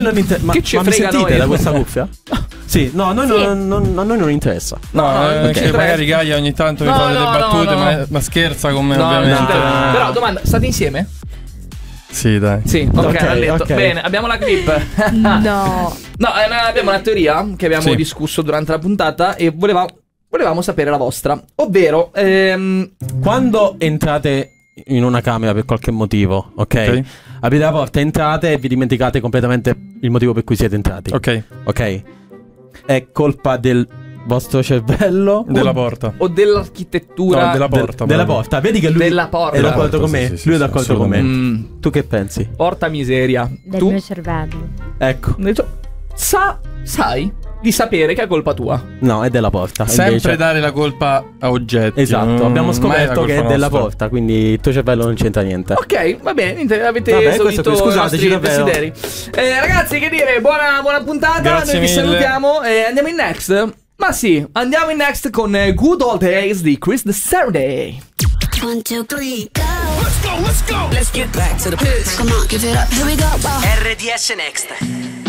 Che ci ma mi frega sentite noi? da questa cuffia? Sì, no, a noi non interessa. No, non che ci magari Gaia ogni tanto mi No, fa delle no, battute, no. ma scherza con me, No, ovviamente. no. Però domanda, state insieme? Sì, dai. Sì, ok, l'ha detto. ok. Bene, abbiamo la clip. No. No, abbiamo una teoria che abbiamo Sì. discusso durante la puntata e volevamo sapere la vostra. Ovvero, Quando entrate in una camera per qualche motivo, ok? Aprite la porta, entrate e vi dimenticate completamente il motivo per cui siete entrati. Ok. È colpa del vostro cervello Della porta. o dell'architettura No, della porta. della proprio. porta. Vedi che lui della porta. è d'accordo con me. Sì, sì, Lui è sì, d'accordo con me. assolutamente. Tu che pensi? Porta miseria. Del Tu mio cervello. Ecco. sai di sapere che è colpa tua. No, è della porta. Sempre invece. dare la colpa a oggetti. Esatto, abbiamo mai scoperto la che è colpa della nostra. porta, quindi il tuo cervello non c'entra niente. Ok, va bene, niente, avete Vabbè, esaudito questo qui, i scusateci, nostri davvero. desideri. Ragazzi, che dire, buona puntata. Grazie Noi vi mille. salutiamo e andiamo in next. Ma sì, andiamo in next con Good Old Days di Chris the Saturday. 1, 2, 3, go. Let's go. Let's get back to the biz. Come on, give it up. Here we go. RDS Next.